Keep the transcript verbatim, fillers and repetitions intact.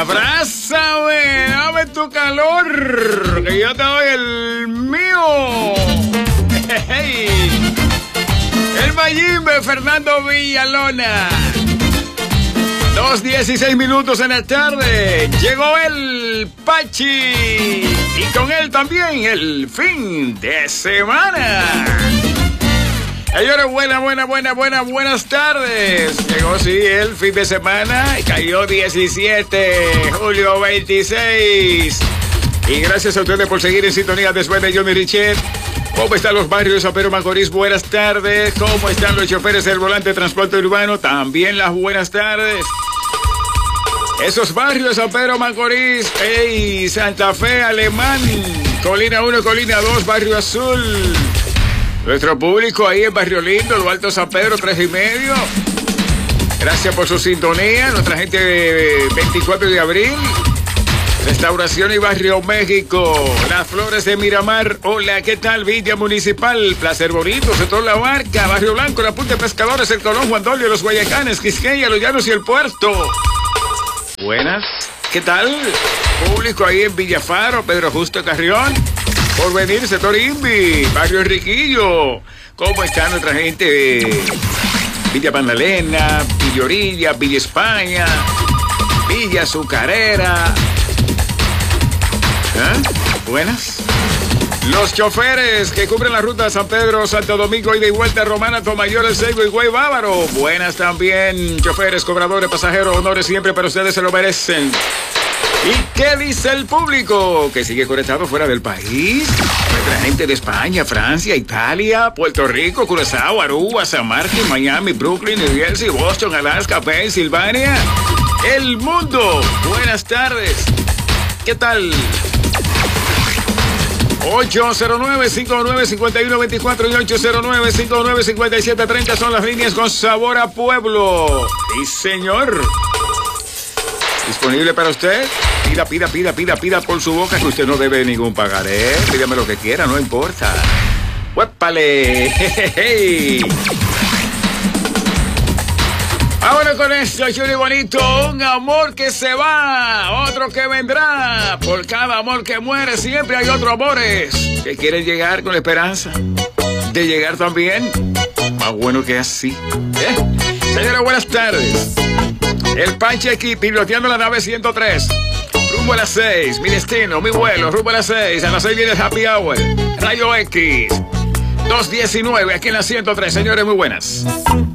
Abrázame, dame tu calor, que yo te doy el mío. Hey. El Mayimbe, Fernando Villalona. Dos dieciséis minutos en la tarde. Llegó el Pachi. Y con él también el fin de semana. Señores, buena, buena, buena, buena, buenas tardes. Llegó, sí, el fin de semana. Cayó diecisiete, julio veintiséis. Y gracias a ustedes por seguir en sintonía después de Johnny Richet. ¿Cómo están los barrios de San Pedro Macorís? Buenas tardes. ¿Cómo están los choferes del volante de transporte urbano? También las buenas tardes. Esos barrios de San Pedro Macorís, hey, Santa Fe, Alemán, Colina uno, Colina dos, Barrio Azul. Nuestro público ahí en Barrio Lindo, Lo Alto San Pedro, tres y medio. Gracias por su sintonía. Nuestra gente de veinticuatro de abril. Restauración y Barrio México. Las Flores de Miramar. Hola, ¿qué tal? Villa Municipal. Placer Bonito, Sector La Barca, Barrio Blanco, La Punta de Pescadores, El Colón, Juan Dolio, Los Guayacanes, Quisqueya, Los Llanos y El Puerto. Buenas, ¿qué tal? Público ahí en Villafaro, Pedro Justo Carrión. Por venir, Sector Invi, Barrio Enriquillo. ¿Cómo está nuestra gente de Villa Magdalena, Villa Orilla, Villa España, Villa Azucarera? ¿Eh? Buenas. Los choferes que cubren la ruta de San Pedro, Santo Domingo, ida y vuelta, Romana, Tomayor, El Seibo y Güey Bávaro. Buenas también, choferes, cobradores, pasajeros, honores siempre, pero ustedes se lo merecen. ¿Y qué dice el público? Que sigue conectado fuera del país. Nuestra gente de España, Francia, Italia, Puerto Rico, Curazao, Aruba, San Martín, Miami, Brooklyn, New Jersey, Boston, Alaska, Pensilvania. El mundo. Buenas tardes. ¿Qué tal? ocho cero nueve, cinco nueve, cinco uno dos cuatro y ocho cero nueve, cinco nueve, cinco siete tres cero son las líneas con sabor a pueblo. Sí, señor. ¿Disponible para usted? Pida, pida, pida, pida, pida por su boca que usted no debe ningún pagaré. Pídame lo que quiera, no importa. ¡Huépale! ¡Jejeje! Ahora con esto, chulo y bonito, un amor que se va, otro que vendrá. Por cada amor que muere siempre hay otros amores que quieren llegar con la esperanza de llegar también. Más bueno que así. ¿Eh? Señores, buenas tardes. El Panche aquí piloteando la nave ciento tres. Rumbo a las seis, mi destino, mi vuelo, rumbo a las seis. A las seis viene el Happy Hour. Rayo X. dos diecinueve aquí en la ciento tres. Señores, muy buenas.